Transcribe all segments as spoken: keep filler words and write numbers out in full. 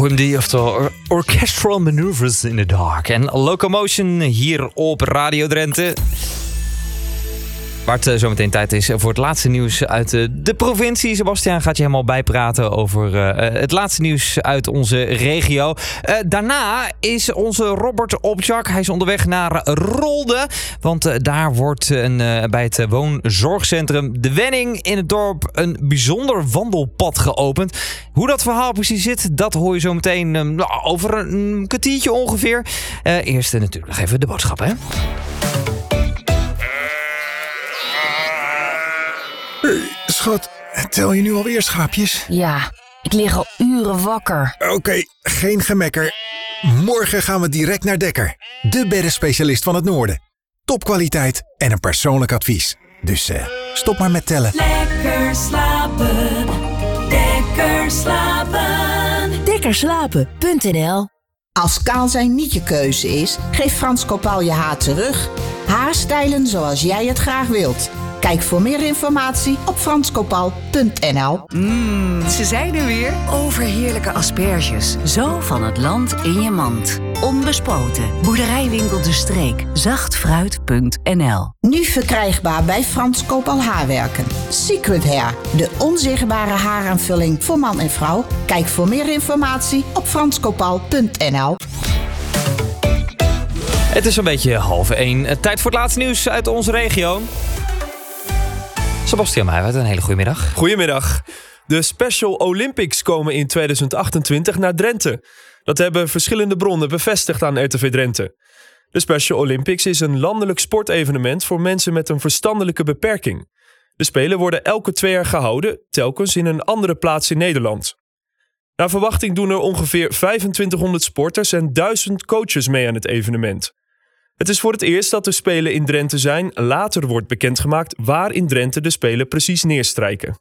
O M D, oftewel Orchestral Maneuvers in the Dark. En Locomotion hier op Radio Drenthe. Waar het zo meteen tijd is voor het laatste nieuws uit de provincie. Sebastiaan gaat je helemaal bijpraten over uh, het laatste nieuws uit onze regio. Uh, daarna is onze Robert Opjak. Hij is onderweg naar Rolde. Want uh, daar wordt een, uh, bij het woonzorgcentrum De Wenning in het dorp een bijzonder wandelpad geopend. Hoe dat verhaal precies zit, dat hoor je zo meteen um, over een kwartiertje ongeveer. Uh, eerst uh, natuurlijk nog even de boodschappen, hè? Hey, schat, tel je nu alweer schaapjes? Ja, ik lig al uren wakker. Oké, okay, geen gemekker. Morgen gaan we direct naar Dekker. De beddenspecialist van het noorden. Topkwaliteit en een persoonlijk advies. Dus uh, stop maar met tellen. Lekker slapen. Dekker slapen. Dekkerslapen punt n l. Als kaal zijn niet je keuze is, geef Frans Kopal je haar terug. Haarstijlen zoals jij het graag wilt. Kijk voor meer informatie op frans kopal punt n l. Mmm, ze zijn er weer. Overheerlijke asperges. Zo van het land in je mand. Onbespoten. Boerderijwinkel De Streek. zachtfruit punt n l. Nu verkrijgbaar bij Frans Kopal Haarwerken. Secret Hair, de onzichtbare haaraanvulling voor man en vrouw. Kijk voor meer informatie op frans kopal punt n l. Het is een beetje half één. Tijd voor het laatste nieuws uit onze regio. Sebastiaan Meijwert, een hele goede middag. Goedemiddag. De Special Olympics komen in tweeduizend achtentwintig naar Drenthe. Dat hebben verschillende bronnen bevestigd aan R T V Drenthe. De Special Olympics is een landelijk sportevenement voor mensen met een verstandelijke beperking. De Spelen worden elke twee jaar gehouden, telkens in een andere plaats in Nederland. Naar verwachting doen er ongeveer vijfentwintighonderd sporters en duizend coaches mee aan het evenement. Het is voor het eerst dat de Spelen in Drenthe zijn. Later wordt bekendgemaakt waar in Drenthe de Spelen precies neerstrijken.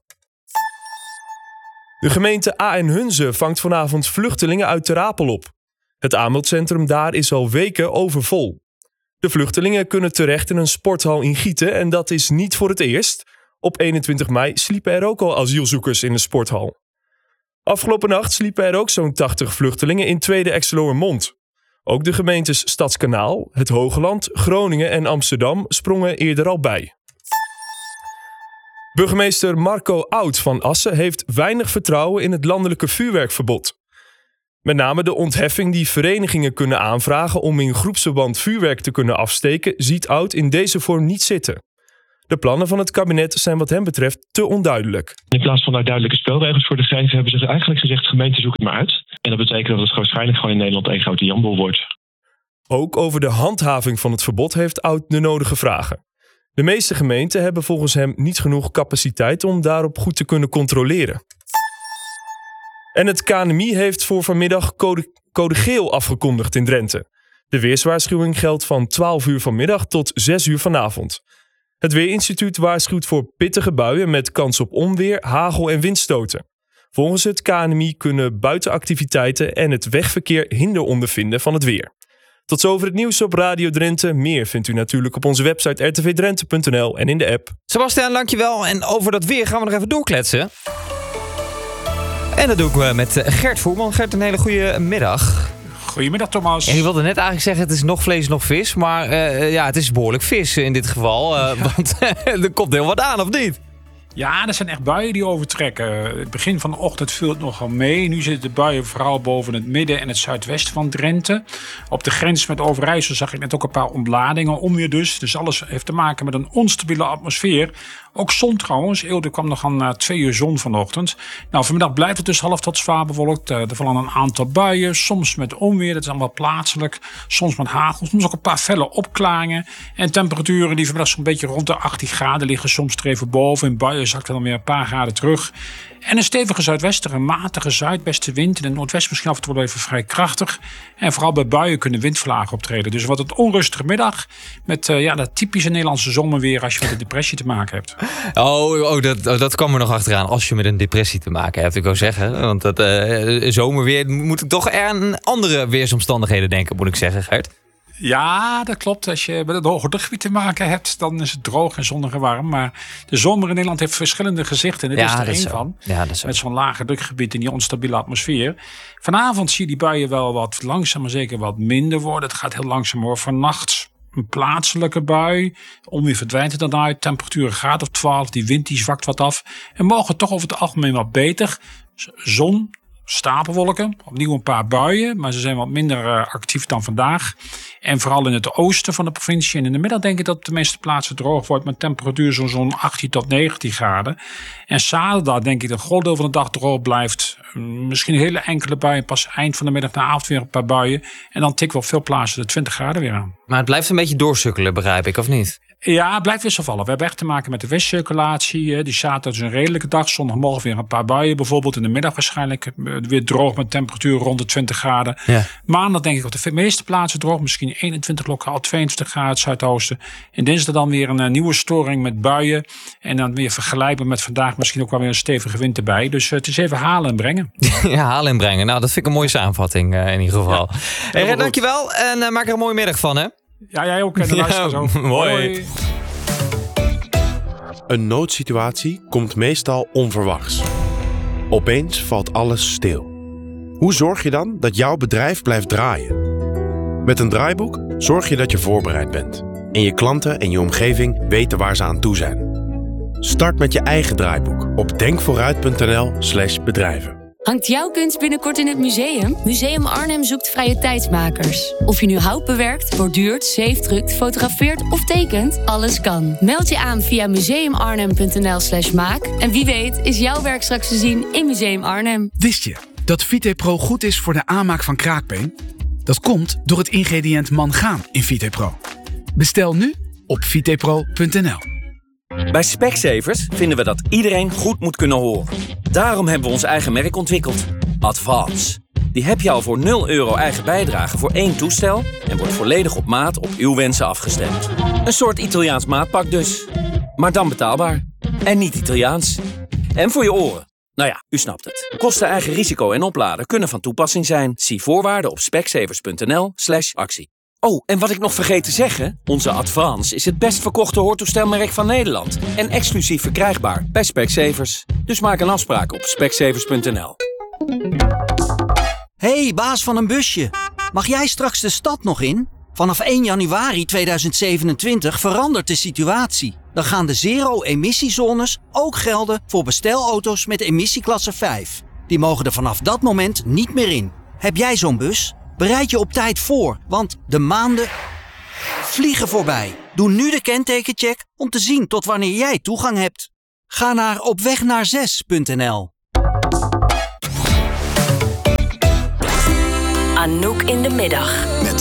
De gemeente Aen-Hunze vangt vanavond vluchtelingen uit Ter Apel op. Het aanmeldcentrum daar is al weken overvol. De vluchtelingen kunnen terecht in een sporthal in Gieten en dat is niet voor het eerst. Op eenentwintig mei sliepen er ook al asielzoekers in de sporthal. Afgelopen nacht sliepen er ook zo'n tachtig vluchtelingen in Tweede Exeloërmond. Ook de gemeentes Stadskanaal, het Hogeland, Groningen en Amsterdam sprongen eerder al bij. Burgemeester Marco Oud van Assen heeft weinig vertrouwen in het landelijke vuurwerkverbod. Met name de ontheffing die verenigingen kunnen aanvragen om in groepsverband vuurwerk te kunnen afsteken, ziet Oud in deze vorm niet zitten. De plannen van het kabinet zijn wat hem betreft te onduidelijk. In plaats van daar duidelijke spelregels voor te geven, hebben ze eigenlijk gezegd: gemeente, zoek het maar uit. En dat betekent dat het waarschijnlijk gewoon in Nederland één grote janboel wordt. Ook over de handhaving van het verbod heeft Oud de nodige vragen. De meeste gemeenten hebben volgens hem niet genoeg capaciteit om daarop goed te kunnen controleren. En het K N M I heeft voor vanmiddag code, code geel afgekondigd in Drenthe. De weerswaarschuwing geldt van twaalf uur vanmiddag tot zes uur vanavond. Het Weerinstituut waarschuwt voor pittige buien met kans op onweer, hagel en windstoten. Volgens het K N M I kunnen buitenactiviteiten en het wegverkeer hinder ondervinden van het weer. Tot zover het nieuws op Radio Drenthe. Meer vindt u natuurlijk op onze website r t v drenthe punt n l en in de app. Sebastiaan, dankjewel. En over dat weer gaan we nog even doorkletsen. En dat doe ik met Gert Voerman. Gert, een hele goede middag. Goedemiddag, Thomas. En ik wilde net eigenlijk zeggen, het is nog vlees, nog vis. Maar uh, ja, het is behoorlijk vis in dit geval. Uh, ja. Want er komt heel wat aan, of niet? Ja, er zijn echt buien die overtrekken. Het begin van de ochtend viel het nogal mee. Nu zitten de buien vooral boven het midden en het zuidwesten van Drenthe. Op de grens met Overijssel zag ik net ook een paar ontladingen. Onweer dus. Dus alles heeft te maken met een onstabiele atmosfeer. Ook zon trouwens. Eelde kwam nog aan uh, twee uur zon vanochtend. Nou, vanmiddag blijft het dus half tot zwaar bewolkt. Uh, er vallen een aantal buien. Soms met onweer. Dat is allemaal plaatselijk. Soms met hagel. Soms ook een paar felle opklaringen. En temperaturen die vanmiddag zo'n beetje rond de achttien graden liggen. Soms er even boven. In buien zakt er dan weer een paar graden terug. En een stevige zuidwesten, een matige zuidwestenwind. In het noordwesten misschien af en toe wel even vrij krachtig. En vooral bij buien kunnen windvlagen optreden. Dus wat een onrustige middag. Met uh, ja, dat typische Nederlandse zomerweer als je met een depressie te maken hebt. Oh, oh dat, dat kwam er nog achteraan. Als je met een depressie te maken hebt, ik wil zeggen. Want dat uh, zomerweer moet ik toch aan andere weersomstandigheden denken, moet ik zeggen, Gert. Ja, dat klopt. Als je met een hoge drukgebied te maken hebt, dan is het droog en zonnig en warm. Maar de zomer in Nederland heeft verschillende gezichten. Dit Ja, is er dat is één zo. van. Ja, dat is zo. Met zo'n lage drukgebied in die onstabiele atmosfeer. Vanavond zie je die buien wel wat langzaam, maar zeker wat minder worden. Het gaat heel langzaam hoor. Vannacht een plaatselijke bui. Onweer verdwijnt er dan uit. Temperatuur een graad of twaalf. Die wind die zwakt wat af. En morgen toch over het algemeen wat beter. Zon. Stapelwolken, opnieuw een paar buien, maar ze zijn wat minder uh, actief dan vandaag. En vooral in het oosten van de provincie en in de middag denk ik dat op de meeste plaatsen droog wordt met temperatuur zo'n zo'n achttien tot negentien graden. En zaterdag denk ik dat een groot deel van de dag droog blijft. Misschien hele enkele buien, pas eind van de middag naar avond weer een paar buien. En dan tikken we op veel plaatsen de twintig graden weer aan. Maar het blijft een beetje doorsukkelen, begrijp ik, of niet? Ja, het blijft wisselvallen. We hebben echt te maken met de westcirculatie. Die zaterdag is een redelijke dag. Zondagmorgen weer een paar buien bijvoorbeeld. In de middag waarschijnlijk weer droog met temperatuur rond de twintig graden. Ja. Maandag denk ik op de meeste plaatsen droog. Misschien eenentwintig lokaal, tweeëntwintig graden het zuidoosten. En dinsdag dan weer een uh, nieuwe storing met buien. En dan weer vergelijkbaar met vandaag misschien ook wel weer een stevige wind erbij. Dus uh, het is even halen en brengen. Ja, halen en brengen. Nou, dat vind ik een mooie samenvatting uh, in ieder geval. Ja, hey, Red, dankjewel. En uh, maak er een mooie middag van, hè? Ja, jij ook. En de luisteraars ook. Mooi. Een noodsituatie komt meestal onverwachts. Opeens valt alles stil. Hoe zorg je dan dat jouw bedrijf blijft draaien? Met een draaiboek zorg je dat je voorbereid bent. En je klanten en je omgeving weten waar ze aan toe zijn. Start met je eigen draaiboek op denkvooruit.nl slash bedrijven. Hangt jouw kunst binnenkort in het museum? Museum Arnhem zoekt vrije tijdsmakers. Of je nu hout bewerkt, borduurt, zeefdrukt, fotografeert of tekent, alles kan. Meld je aan via museumarnhem.nl slash maak. En wie weet is jouw werk straks te zien in Museum Arnhem. Wist je dat VitePro goed is voor de aanmaak van kraakbeen? Dat komt door het ingrediënt mangaan in VitePro. Bestel nu op vitepro punt n l. Bij Specsavers vinden we dat iedereen goed moet kunnen horen. Daarom hebben we ons eigen merk ontwikkeld. Advance. Die heb je al voor nul euro eigen bijdrage voor één toestel en wordt volledig op maat op uw wensen afgestemd. Een soort Italiaans maatpak dus. Maar dan betaalbaar. En niet Italiaans. En voor je oren. Nou ja, u snapt het. Kosten, eigen risico en opladen kunnen van toepassing zijn. Zie voorwaarden op specsavers.nl slash actie. Oh, en wat ik nog vergeet te zeggen, onze Advance is het best verkochte hoortoestelmerk van Nederland. En exclusief verkrijgbaar bij Specsavers. Dus maak een afspraak op specsavers punt n l. Hey, baas van een busje. Mag jij straks de stad nog in? Vanaf één januari tweeduizend zevenentwintig verandert de situatie. Dan gaan de zero-emissiezones ook gelden voor bestelauto's met emissieklasse vijf. Die mogen er vanaf dat moment niet meer in. Heb jij zo'n bus? Bereid je op tijd voor, want de maanden vliegen voorbij. Doe nu de kentekencheck om te zien tot wanneer jij toegang hebt. Ga naar opwegnaar6 punt n l. Anouk in de middag. Met